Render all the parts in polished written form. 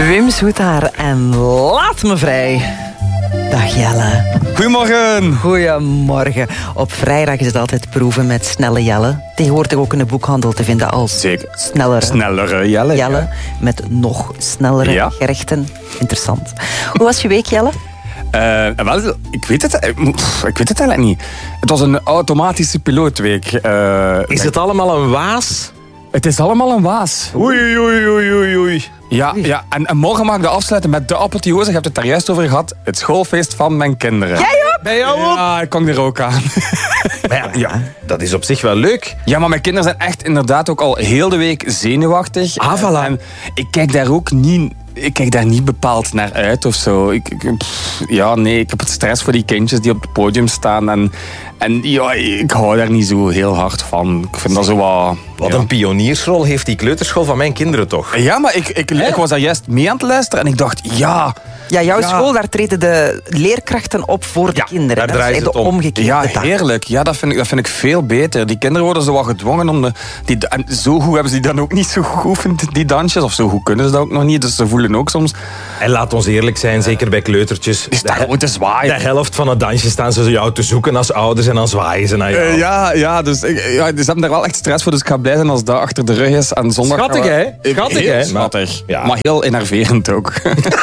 Wim Soetaar en Laat me vrij. Dag Jelle. Goedemorgen. Goedemorgen. Op vrijdag is het altijd proeven met snelle Jelle. Tegenwoordig ook in de boekhandel te vinden als Zeker. snellere Jelle. Jelle. Met nog snellere gerechten. Interessant. Hoe was je week, Jelle? Wel, ik weet het eigenlijk niet. Het was een automatische pilootweek. Is het allemaal een waas? Het is allemaal een waas. Oei. Ja, en morgen mag ik de afsluiten met de apotheose. Je hebt het daar juist over gehad. Het schoolfeest van mijn kinderen. Jij ook? Bij jou ook? Ja, ik kom er ook aan. Maar ja, dat is op zich wel leuk. Ja, maar mijn kinderen zijn echt inderdaad ook al heel de week zenuwachtig. Ah, voilà. En ik kijk daar ook niet... Ik kijk daar niet bepaald naar uit of zo. Ik heb het stress voor die kindjes die op het podium staan. En ja, ik hou daar niet zo heel hard van. Ik vind dat zo wat... Wat een pioniersrol heeft die kleuterschool van mijn kinderen toch? Ja, maar ik was daar juist mee aan het luisteren en ik dacht, ja... Ja, jouw school, daar treden de leerkrachten op voor de kinderen. daar draaien ze het de om. omgekeerde Ja, dag. heerlijk. Ja, dat vind ik veel beter. Die kinderen worden zo wat gedwongen om en zo goed hebben ze die dan ook niet zo goed geoefend, die dansjes. Of zo goed kunnen ze dat ook nog niet. Dus ze voelen ook soms... En laat ons eerlijk zijn, zeker bij kleutertjes. Die staan gewoon te zwaaien. De helft van het dansje staan ze jou te zoeken als ouders en dan zwaaien ze naar jou. Dus ze hebben daar wel echt stress voor. Dus ik ga blij zijn als dat achter de rug is. En zondag Schattig, hè? Schattig, heel hè? schattig. Ja. Maar heel enerverend ook.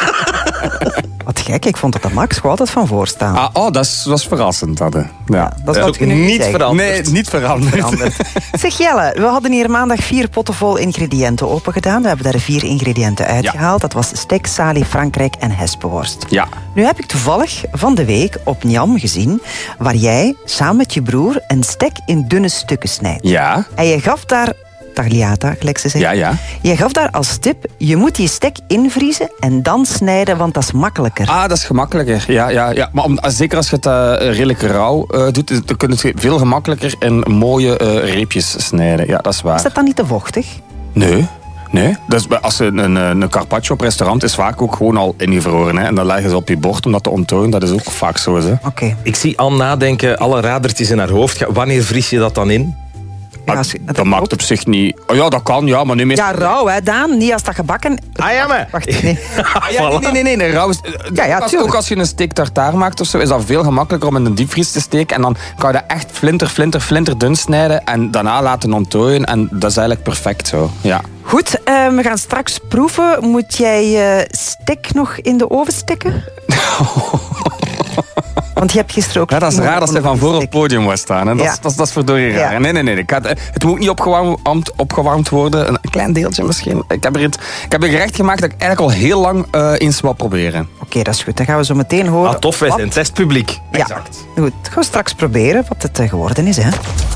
Wat gek, ik vond dat de Max gewoon altijd van voor staan. Dat was verrassend. Dat Dat is wat ook je nu niet zegt. veranderd. Nee, niet veranderd. Zeg Jelle, we hadden hier maandag 4 potten vol ingrediënten opengedaan. We hebben daar 4 ingrediënten uitgehaald. Dat was steak, salie, Frankrijk en hespenworst. Ja. Nu heb ik toevallig van de week op Njam gezien waar jij samen met je broer een steak in dunne stukken snijdt. Ja. En je gaf daar... tagliata, gelijk ze zeggen. Ja. Je gaf daar als tip, je moet die steak invriezen en dan snijden, want dat is makkelijker. Dat is gemakkelijker. Ja. Maar zeker als je het redelijk rauw doet, dan kun je het veel gemakkelijker in mooie reepjes snijden. Ja, dat is waar. Is dat dan niet te vochtig? Nee. Dus als een carpaccio op restaurant is vaak ook gewoon al ingevroren. Hè? En dan leggen ze op je bord om dat te ontdooien. Dat is ook vaak zo. Hè? Oké. Ik zie Anne nadenken, alle radertjes in haar hoofd. Wanneer vries je dat dan in? Dat maakt op zich niet... Oh ja, dat kan, ja, maar nu meestal... Ja, rauw, hè, Daan. Niet als dat gebakken... maar... Wacht, nee. Nee, rauw is... Ook als je een steak tartare maakt of zo, is dat veel gemakkelijker om in de diepvries te steken. En dan kan je dat echt flinter dun snijden en daarna laten onttooien. En dat is eigenlijk perfect zo, ja. Goed, we gaan straks proeven. Moet jij je steak nog in de oven steken? Want je hebt gisteren ook... Ja, dat is raar dat hij van voor op het podium was staan. Hè? Dat is verdorie raar. Ja. Nee. Het moet niet opgewarmd worden. Een klein deeltje misschien. Ik heb een gerecht gemaakt dat ik eigenlijk al heel lang eens wil proberen. Oké, dat is goed. Dan gaan we zo meteen horen... Tof, wij zijn testpubliek. Ja. Exact. Goed, gaan we straks proberen wat het geworden is, hè.